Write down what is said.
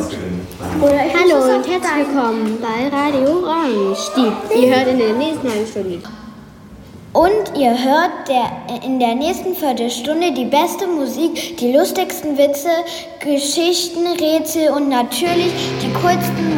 Hallo und herzlich willkommen bei Radio Orange. Ihr hört in der nächsten halben Stunde. Und ihr hört in der nächsten Viertelstunde die beste Musik, die lustigsten Witze, Geschichten, Rätsel und natürlich die coolsten